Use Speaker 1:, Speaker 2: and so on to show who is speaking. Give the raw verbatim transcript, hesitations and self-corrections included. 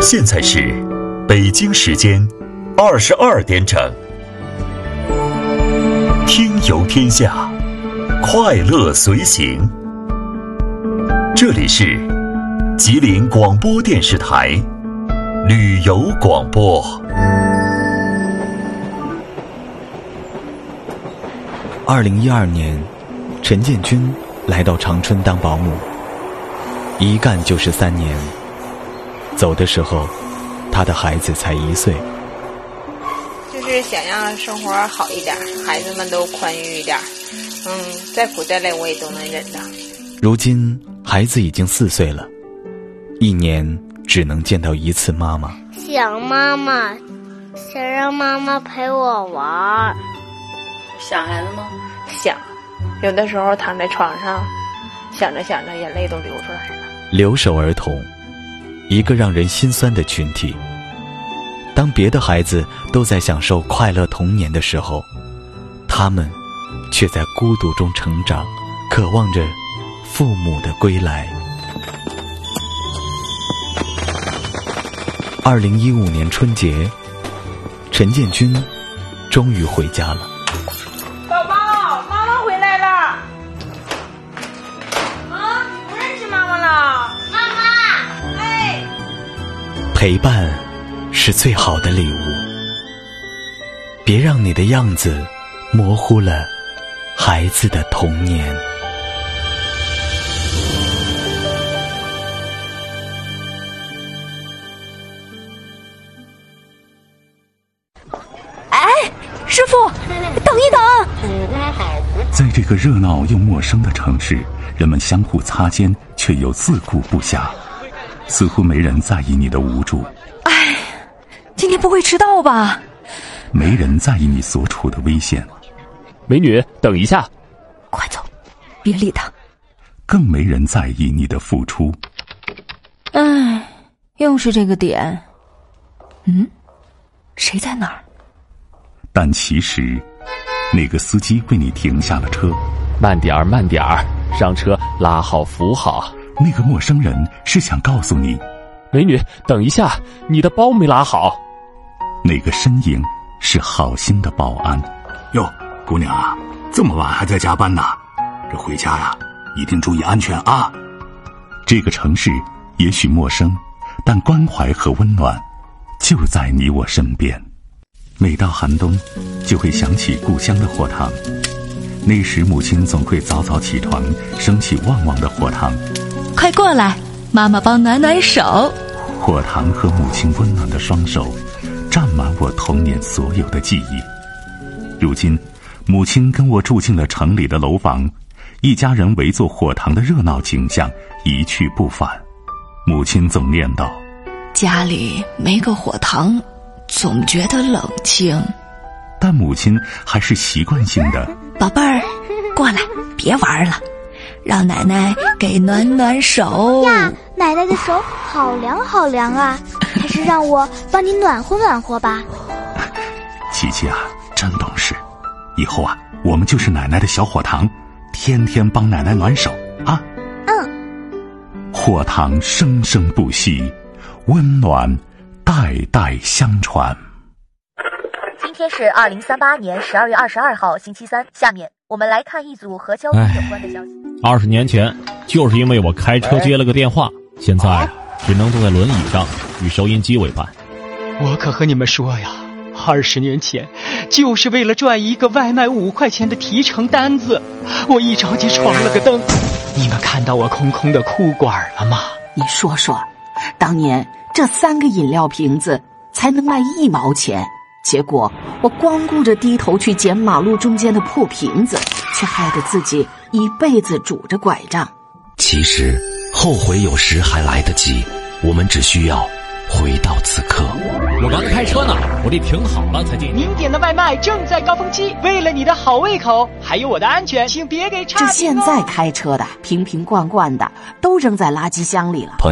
Speaker 1: 现在是北京时间二十二点整，听游天下，快乐随行。这里是吉林广播电视台旅游广播。
Speaker 2: 二零一二年，陈建军来到长春当保姆，一干就是三年。走的时候，他的孩子才一岁。
Speaker 3: 就是想让生活好一点，孩子们都宽裕一点，嗯，再苦再累我也都能忍的。
Speaker 2: 如今孩子已经四岁了，一年只能见到一次妈妈。
Speaker 4: 想妈妈，想让妈妈陪我玩。
Speaker 3: 想孩子吗？想，有的时候躺在床上，想着想着眼泪都流出来了。
Speaker 2: 留守儿童，一个让人心酸的群体。当别的孩子都在享受快乐童年的时候，他们却在孤独中成长，渴望着父母的归来。二零一五年春节，陈建军终于回家了。
Speaker 3: 宝宝，妈妈回来了。啊，不认识妈妈了。
Speaker 4: 妈妈，
Speaker 3: 哎，
Speaker 2: 陪伴是最好的礼物，别让你的样子模糊了孩子的童年。
Speaker 5: 师傅，等一等！
Speaker 6: 在这个热闹又陌生的城市，人们相互擦肩，却又自顾不暇，似乎没人在意你的无助。
Speaker 5: 哎，今天不会迟到吧？
Speaker 6: 没人在意你所处的危险。
Speaker 7: 美女，等一下！
Speaker 5: 快走，别理他。
Speaker 6: 更没人在意你的付出。
Speaker 5: 哎，又是这个点。嗯，谁在哪儿？
Speaker 6: 但其实，那个司机为你停下了车。
Speaker 7: 慢点儿，慢点儿，上车拉好扶好。
Speaker 6: 那个陌生人是想告诉你，
Speaker 7: 美女，等一下，你的包没拉好。
Speaker 6: 那个身影是好心的保安。
Speaker 8: 哟，姑娘啊，这么晚还在加班呢？这回家呀，一定注意安全啊。
Speaker 6: 这个城市也许陌生，但关怀和温暖就在你我身边。每到寒冬，就会想起故乡的火塘。那时母亲总会早早起床，升起旺旺的火塘。
Speaker 5: 快过来，妈妈帮暖暖手。
Speaker 6: 火塘和母亲温暖的双手，占满我童年所有的记忆。如今，母亲跟我住进了城里的楼房，一家人围坐火塘的热闹景象一去不返。母亲总念叨：
Speaker 5: 家里没个火塘，总觉得冷清。
Speaker 6: 但母亲还是习惯性的：
Speaker 5: 宝贝儿，过来，别玩了，让奶奶给暖暖手
Speaker 4: 呀。奶奶的手好凉好凉啊，还是让我帮你暖和暖和吧。
Speaker 6: 琪琪啊，真懂事，以后啊，我们就是奶奶的小火塘，天天帮奶奶暖手啊。
Speaker 4: 嗯。
Speaker 6: 火塘生生不息，温暖代代相传。
Speaker 9: 今天是二零三八年十二月二十二号星期三，下面我们来看一组和交通有关的消息。
Speaker 10: 二十年前，就是因为我开车接了个电话，现在只能坐在轮椅上与收音机为伴。
Speaker 11: 我可和你们说呀，二十年前就是为了赚一个外卖五块钱的提成单子，我一着急闯了个灯。你们看到我空空的裤管了吗？
Speaker 12: 你说说，当年这三个饮料瓶子才能卖一毛钱，结果我光顾着低头去捡马路中间的破瓶子，却害得自己一辈子拄着拐杖。
Speaker 13: 其实后悔有时还来得及，我们只需要回到此刻。
Speaker 10: 我刚开车呢，我得停好了才进。
Speaker 11: 您点的外卖正在高峰期，为了你的好胃口还有我的安全，请别给差评哦。
Speaker 12: 这现在开车的瓶瓶罐罐的都扔在垃圾箱里了。